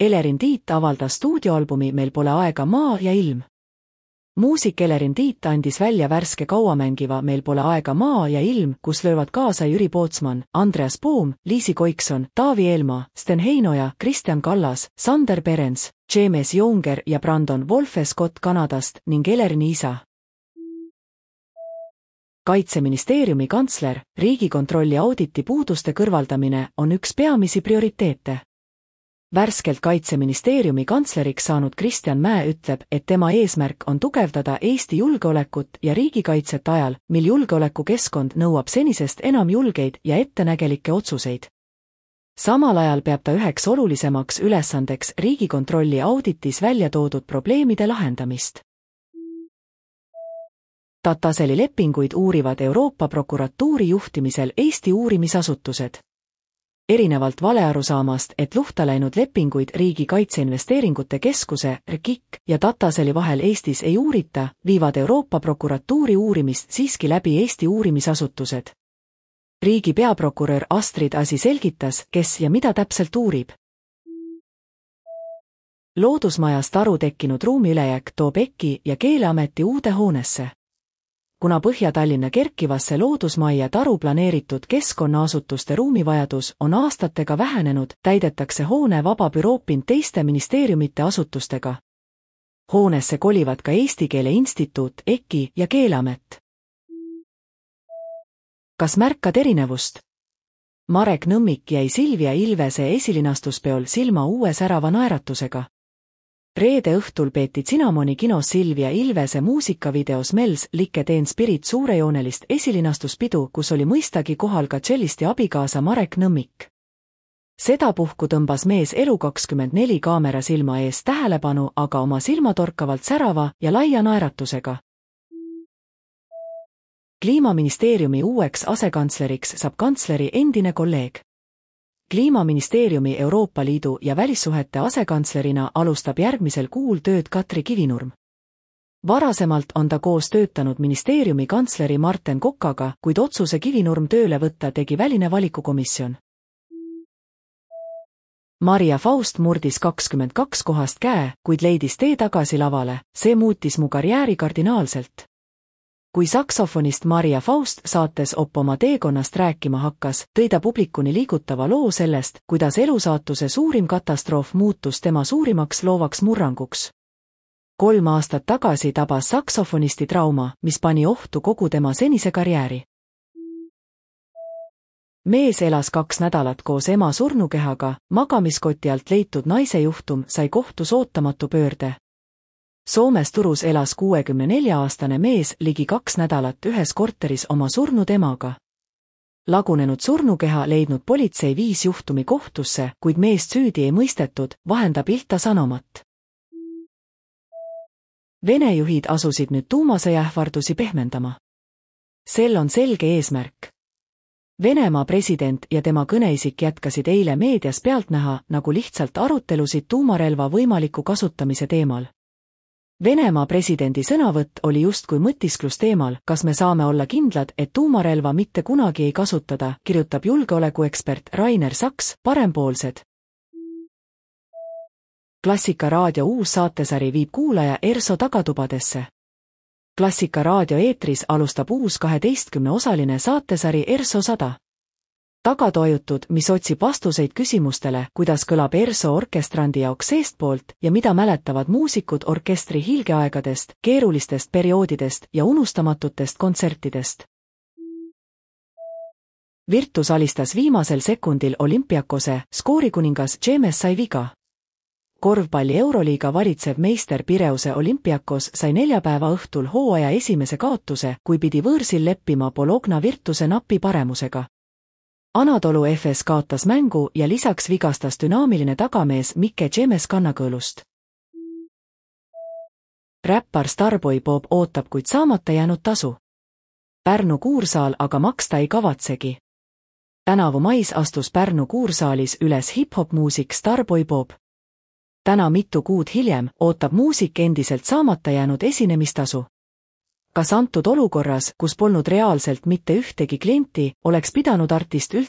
Elerin Tiit avaldas stuudioalbumi Meil pole aega maa ja ilm. Muusik Elerin Tiit andis välja värske kauamängiva Meil pole aega maa ja ilm, kus löövad kaasa Jüri Pootsman, Andreas Poom, Liisi Koikson, Taavi Eelmaa, Sten Heinoja, Kristjan Kallas, Sander Perens, James Younger ja Brandon Wolfe Scott Kanadast ning Elerini isa. Kaitseministeeriumi kantsler, Riigikontrolli auditi puuduste kõrvaldamine on üks peamisi prioriteete. Värskelt Kaitseministeeriumi kantsleriks saanud Kristjan Mäe ütleb, et tema eesmärk on tugevdada Eesti julgeolekut ja riigikaitset ajal, mil julgeolekukeskkond nõuab senisest enam julgeid ja ettenägelikke otsuseid. Samal ajal peab ta üheks olulisemaks ülesandeks Riigikontrolli auditis välja toodud probleemide lahendamist. Tataseli lepinguid uurivad Euroopa prokuratuuri juhtimisel Eesti uurimisasutused. Erinevalt valearusaamast, et luhta läinud lepinguid Riigi Kaitseinvesteeringute Keskuse RKIK ja Tataseli vahel Eestis ei uurita, viivad Euroopa prokuratuuri uurimist siiski läbi Eesti uurimisasutused. Riigi peaprokurör Astrid Asi selgitas, kes ja mida täpselt uurib. Loodusmajas taru tekkinud ruumiülejääk toob EKI ja Keeleameti uude hoonesse. Kuna Põhja-Tallinna kerkivasse loodusmajja taru planeeritud keskkonnaasutuste ruumivajadus on aastatega vähenenud, täidetakse hoone vaba büroopind teiste ministeeriumite asutustega. Hoonesse kolivad ka Eesti Keele Instituut, EKI ja Keeleamet. Kas märkad erinevust? Marek Nõmmik jäi Silvia Ilvese esilinastuspeol silma uue särava naeratusega. Reede õhtul peeti Cinnamoni kinos Silvia Ilvese muusikavideos Smells Like Teen Spirit suurejoonelist esilinastuspidu, kus oli mõistagi kohal ka tšellisti abikaasa Marek Nõmmik. Sedapuhku tõmbas mees Elu24 kaamera silma ees tähelepanu, aga oma silmatorkavalt särava ja laia naeratusega. Kliimaministeeriumi uueks asekantsleriks saab kantsleri endine kolleeg. Kliimaministeeriumi Euroopa Liidu ja välissuhete asekantslerina alustab järgmisel kuul tööd Katri Kivinurm. Varasemalt on ta koos töötanud ministeeriumi kantsleri Marten Kokaga, kuid otsuse Kivinurm tööle võtta tegi väline valikukomisjon. Maria Faust murdis 22 kohast käe, kuid leidis tee tagasi lavale, see muutis mu karjääri kardinaalselt. Kui saksofonist Maria Faust saates Op oma teekonnast rääkima hakkas, tõi ta publikuni liigutava loo sellest, kuidas elusaatuse suurim katastroof muutus tema suurimaks loovaks murranguks. 3 aastat tagasi tabas saksofonisti trauma, mis pani ohtu kogu tema senise karjääri. Mees elas 2 nädalat koos ema surnukehaga, magamiskoti alt leitud naise juhtum sai kohtus ootamatu pöörde. Soomes Turus elas 64-aastane mees ligi 2 nädalat ühes korteris oma surnud emaga. Lagunenud surnukeha leidnud politsei 5 juhtumi kohtusse, kuid meest süüdi ei mõistetud, vahendab Ilta Sanomat. Vene juhid asusid nüüd tuumasõjaähvardusi pehmendama. Sel on selge eesmärk. Venemaa president ja tema kõneisik jätkasid eile meedias pealtnäha nagu lihtsalt arutelusid tuumarelva võimaliku kasutamise teemal. Venemaa presidendi sõnavõtt oli justkui mõtisklus teemal, kas me saame olla kindlad, et tuumarelva mitte kunagi ei kasutada, kirjutab julgeolekuekspert Rainer Saks, Parempoolsed. Klassika raadio uus saatesari viib kuulaja ERSO tagatubadesse. Klassika raadio eetris alustab uus 12-osaline saatesari ERSO 100. Tagatojutud, mis otsib vastuseid küsimustele, kuidas kõlab ERSO orkestrandi jaoks seestpoolt ja mida mäletavad muusikud orkestri hiilgeaegadest, keerulistest perioodidest ja unustamatutest kontsertidest. Virtus alistas viimasel sekundil Olympiakose, skoorikuningas James sai viga. Korvpalli Euroliiga valitsev meister Pireuse Olympiakos sai neljapäeva õhtul hooaja esimese kaotuse, kui pidi võõrsil leppima Bologna Virtuse napi paremusega. Anadolu FS kaotas mängu ja lisaks vigastas dünaamiline tagamees Mike James kannakõõlust. Räppar Starboy Bob ootab kuid saamata jäänud tasu. Pärnu kuursaal aga maksta ei kavatsegi. Tänavu mais astus Pärnu kuursaalis üles hip-hop muusik Starboy Bob. Täna mitu kuud hiljem ootab muusik endiselt saamata jäänud esinemistasu. Kas antud olukorras, kus polnud reaalselt mitte ühtegi klienti, oleks pidanud artist üldse